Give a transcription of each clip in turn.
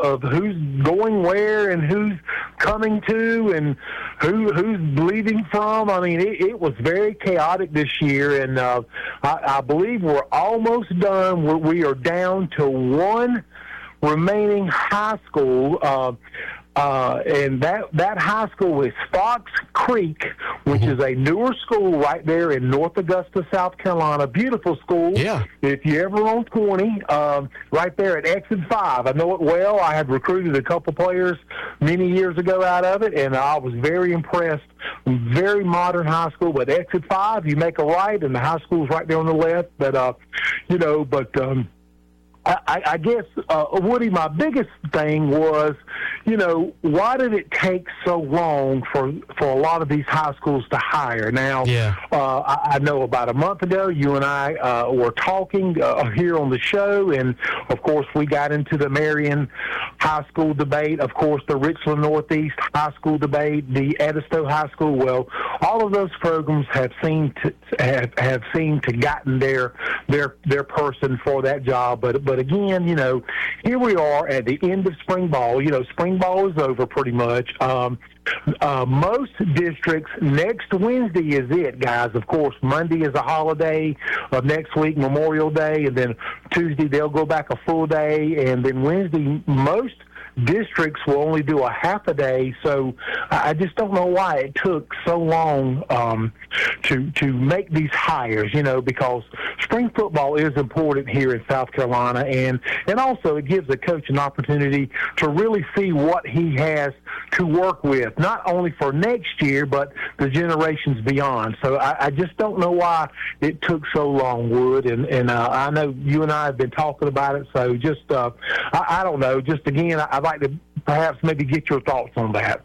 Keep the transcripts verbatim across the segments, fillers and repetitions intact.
of who's going where and who's coming to and who who's leaving from. I mean, it, it was very chaotic this year, and uh, I, I believe we're almost done. We're, we are down to one remaining high school. Uh, Uh, and that, that high school is Fox Creek, which mm-hmm. is a newer school right there in North Augusta, South Carolina. Beautiful school. Yeah. If you're ever on twenty, um, right there at Exit five. I know it well. I had recruited a couple players many years ago out of it, and I was very impressed. Very modern high school, but Exit five, you make a right, and the high school's right there on the left. But, uh, you know, but... Um, I, I guess, uh, Woody, my biggest thing was, you know, why did it take so long for for a lot of these high schools to hire? Now, yeah. uh, I, I know about a month ago, you and I uh, were talking uh, here on the show, and, of course, we got into the Marion High School debate, of course, the Richland Northeast High School debate, the Edisto High School. Well, all of those programs have seemed to have, have seemed to gotten their their their person for that job, but but. But again, you know, here we are at the end of spring ball. You know, spring ball is over pretty much. Um, uh, most districts, next Wednesday is it, guys. Of course, Monday is a holiday of next week, Memorial Day, and then Tuesday they'll go back a full day, and then Wednesday, most districts will only do a half a day, so I just don't know why it took so long um, to to make these hires, you know, because spring football is important here in South Carolina, and, and also it gives the coach an opportunity to really see what he has to work with, not only for next year, but the generations beyond. So I, I just don't know why it took so long, Wood, and, and uh, I know you and I have been talking about it, so just, uh, I, I don't know, just again, I, I'd like to perhaps maybe get your thoughts on that.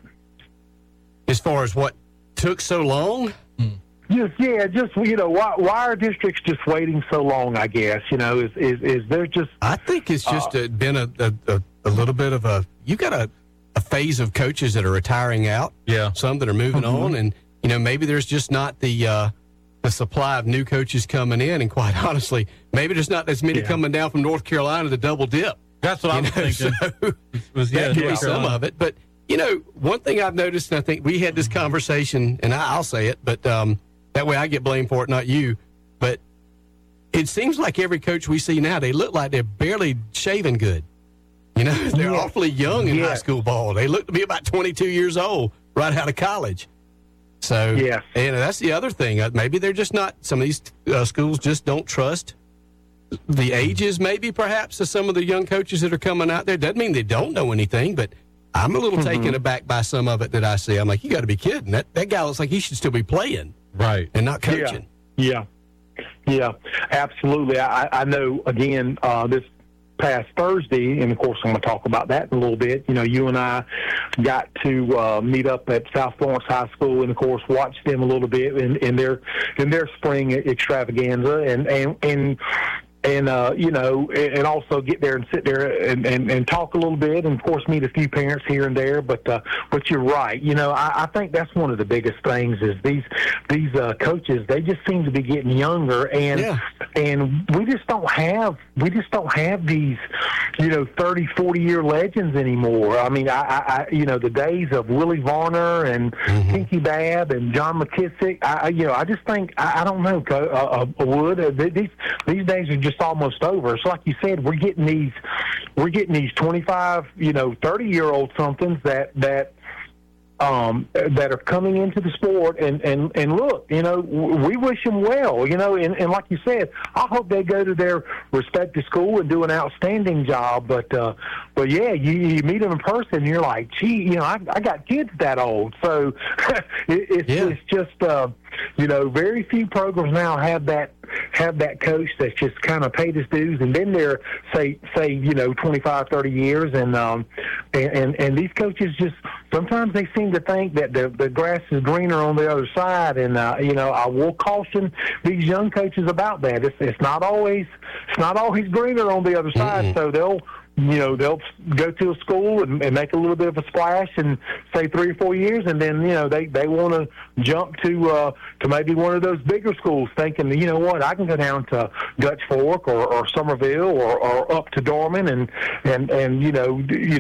As far as what took so long? Mm. Just, yeah, just, you know, why, why are districts just waiting so long, I guess? You know, is is, is there just... I think it's just uh, been a, a, a little bit of a... You got a, a phase of coaches that are retiring out. Yeah. Some that are moving mm-hmm. on. And, you know, maybe there's just not the uh, the supply of new coaches coming in. And quite honestly, maybe there's not as many yeah. coming down from North Carolina to double dip. That's what I was thinking. So was, yeah, that could be some of it. But, you know, one thing I've noticed, and I think we had this conversation, and I, I'll say it, but um, that way I get blamed for it, not you. But it seems like every coach we see now, they look like they're barely shaving good. You know, they're yes. awfully young in yes. high school ball. They look to be about twenty-two years old right out of college. So, yes. and that's the other thing. Uh, maybe they're just not, some of these uh, schools just don't trust the ages, maybe perhaps, of some of the young coaches that are coming out there. Doesn't mean they don't know anything, but I'm a little mm-hmm. taken aback by some of it that I see. I'm like, you got to be kidding. That that guy looks like he should still be playing, right, and not coaching. Yeah, yeah, yeah, absolutely. I, I know. Again, uh, this past Thursday, and of course I'm going to talk about that in a little bit. You know, you and I got to uh, meet up at South Florence High School, and of course watch them a little bit in, in their in their spring extravaganza, and and and. And, uh, you know, and also get there and sit there and, and, and talk a little bit, and, of course, meet a few parents here and there. But uh, but you're right. You know, I, I think that's one of the biggest things is these these uh, coaches, they just seem to be getting younger. And yeah. and we just don't have we just don't have these, you know, thirty, forty-year legends anymore. I mean, I, I you know, the days of Willie Varner and mm-hmm. Pinky Babb and John McKissick, I, you know, I just think, I, I don't know, uh, uh, Wood, uh, these, these days are just almost over. So like you said, we're getting these we're getting these twenty-five, you know, thirty year old somethings that that um that are coming into the sport, and and and look, you know, we wish them well, you know, and, and like you said, I hope they go to their respective school and do an outstanding job. But uh but yeah, you, you meet them in person and you're like, gee, you know, I, I got kids that old. So it, it's yeah. it's just uh you know, very few programs now have that have that coach that's just kind of paid his dues and been there, say, say you know, twenty-five, thirty years. And, um, and, and, and these coaches just, sometimes they seem to think that the, the grass is greener on the other side. And, uh, you know, I will caution these young coaches about that. It's, it's not always, it's not always greener on the other side. Mm-hmm. So they'll, you know, they'll go to a school and, and make a little bit of a splash and say three or four years, and then, you know, they, they want to jump to uh, to maybe one of those bigger schools thinking, you know what, I can go down to Dutch Fork or, or Somerville or, or up to Dorman and, and, and you know, you